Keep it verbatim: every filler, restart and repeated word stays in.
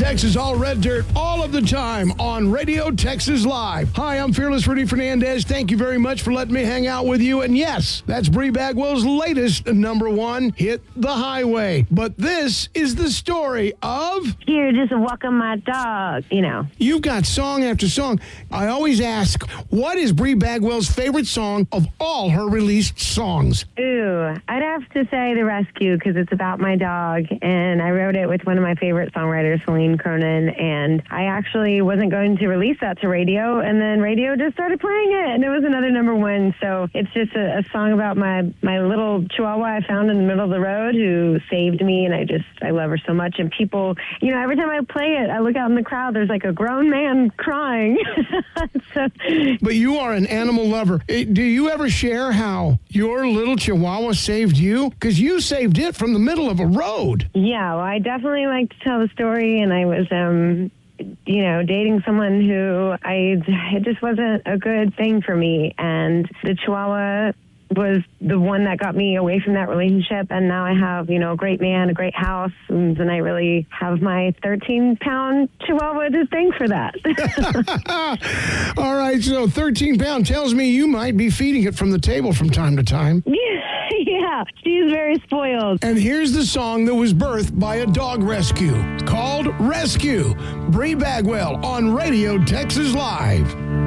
Texas, all red dirt, all of the time on Radio Texas Live. Hi, I'm Fearless Rudy Fernandez. Thank you very much for letting me hang out with you. And yes, that's Bree Bagwell's latest number one hit, The Highway. But this is the story of... Here, just walking my dog, you know. You've got song after song. I always ask, what is Bree Bagwell's favorite song of all her released songs? Ooh, I'd have to say The Rescue, because it's about my dog, and I wrote it with one of my favorite songwriters, Celine Cronin, and I actually wasn't going to release that to radio, and then radio just started playing it, and it was another number one. So it's just a, a song about my, my little chihuahua I found in the middle of the road who saved me, and I just, I love her so much. And people, you know, every time I play it, I look out in the crowd, there's like a grown man crying. so, but you are an animal lover. Do you ever share how your little chihuahua saved you? Because you saved it from the middle of a road. Yeah, well, I definitely like to tell the story, and I was, um, you know, dating someone who I, it just wasn't a good thing for me, and the chihuahua was the one that got me away from that relationship, and now I have, you know, a great man, a great house, and, and I really have my thirteen-pound chihuahua to thank for that. All right, so thirteen pound tells me you might be feeding it from the table from time to time. Yeah, yeah, she's very spoiled. And here's the song that was birthed by a dog rescue called Rescue. Bree Bagwell on Radio Texas Live.